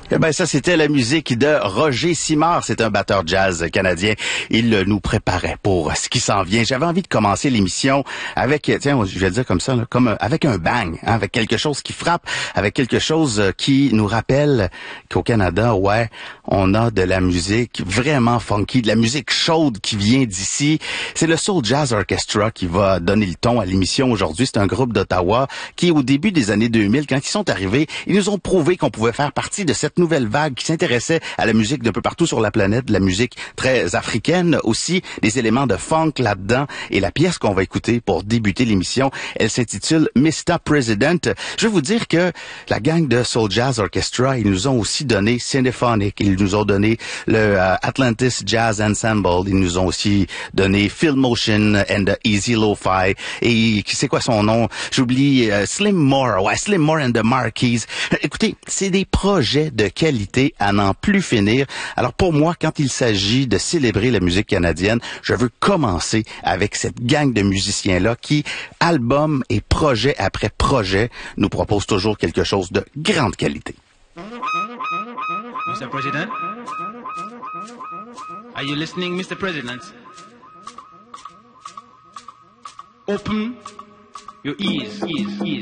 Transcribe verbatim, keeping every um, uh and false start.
Eh ben ça, c'était la musique de Roger Simard. C'est un batteur jazz canadien. Il nous préparait pour ce qui s'en vient. J'avais envie de commencer l'émission avec, tiens, je vais dire comme ça, là, comme avec un bang, hein, avec quelque chose qui frappe, avec quelque chose qui nous rappelle qu'au Canada, ouais, on a de la musique vraiment funky, de la musique chaude qui vient d'ici. C'est le Soul Jazz Orchestra qui va donner le ton à l'émission aujourd'hui. C'est un groupe d'Ottawa qui, au début des années deux mille, quand ils sont arrivés, ils nous ont prouvé qu'on pouvait faire partie de cette nouvelle vague qui s'intéressait à la musique d'un peu partout sur la planète, de la musique très africaine aussi, des éléments de funk là-dedans. Et la pièce qu'on va écouter pour débuter l'émission, elle s'intitule mister President. Je vais vous dire que la gang de Soul Jazz Orchestra, ils nous ont aussi donné Cinephonic, ils nous ont donné le uh, Atlantis Jazz Ensemble, ils nous ont aussi donné Film Motion and the Easy Lo-Fi. Et c'est quoi son nom? J'oublie, uh, Slim Moore, ouais, Slim Moore and the Marquis. Écoutez, c'est des projets de qualité à n'en plus finir. Alors pour moi, quand il s'agit de célébrer la musique canadienne, je veux commencer avec cette gang de musiciens-là qui, album et projet après projet, nous propose toujours quelque chose de grande qualité. mister President? Are you listening, mister President? Open your ears, ears, ears.